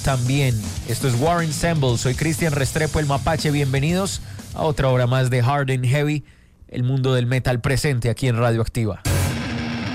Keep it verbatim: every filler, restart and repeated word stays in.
también. Esto es War Ensemble, soy Cristian Restrepo, el Mapache, bienvenidos a otra hora más de Hard and Heavy, el mundo del metal presente aquí en Radio Activa.